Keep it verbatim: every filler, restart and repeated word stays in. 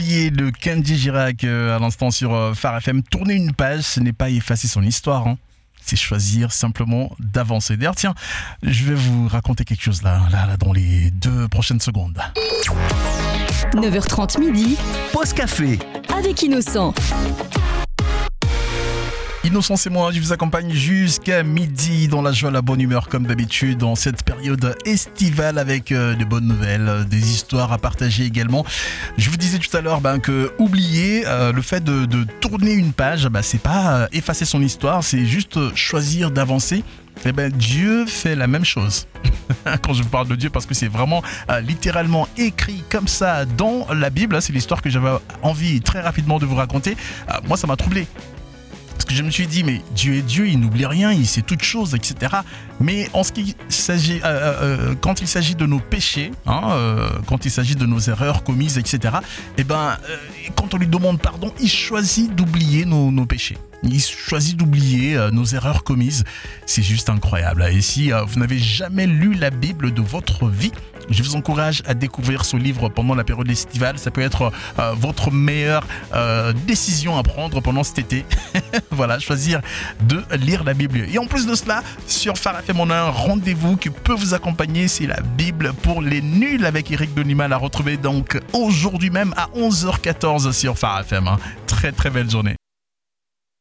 Oublier de Kenji Girac euh, à l'instant sur euh, Phare F M. Tourner une page, ce n'est pas effacer son histoire, hein. C'est choisir simplement d'avancer. D'ailleurs, tiens, je vais vous raconter quelque chose là, là, là dans les deux prochaines secondes. neuf heures trente midi, Pause café avec Innocent. Innocent, c'est moi, je vous accompagne jusqu'à midi dans la joie, la bonne humeur comme d'habitude dans cette période estivale avec euh, de bonnes nouvelles, euh, des histoires à partager également. Je vous disais tout à l'heure ben, que oublier euh, le fait de, de tourner une page, ben, c'est pas euh, effacer son histoire, c'est juste euh, choisir d'avancer. Et ben Dieu fait la même chose. Quand je vous parle de Dieu, parce que c'est vraiment euh, littéralement écrit comme ça dans la Bible, c'est l'histoire que j'avais envie très rapidement de vous raconter. Euh, moi, ça m'a troublé. Parce que je me suis dit, mais Dieu est Dieu, il n'oublie rien, il sait toutes choses, et cetera. Mais en ce qui s'agit, euh, euh, quand il s'agit de nos péchés, hein, euh, quand il s'agit de nos erreurs commises, et cetera, et ben, euh, quand on lui demande pardon, il choisit d'oublier nos, nos péchés. Il choisit d'oublier euh, nos erreurs commises. C'est juste incroyable. Et si euh, vous n'avez jamais lu la Bible de votre vie, je vous encourage à découvrir ce livre pendant la période estivale. Ça peut être euh, votre meilleure euh, décision à prendre pendant cet été. Voilà, choisir de lire la Bible. Et en plus de cela, sur Phare F M, on a un rendez-vous qui peut vous accompagner. C'est la Bible pour les nuls avec Eric Denimal à retrouver donc aujourd'hui même à onze heures quatorze sur Phare F M. Hein. Très très belle journée.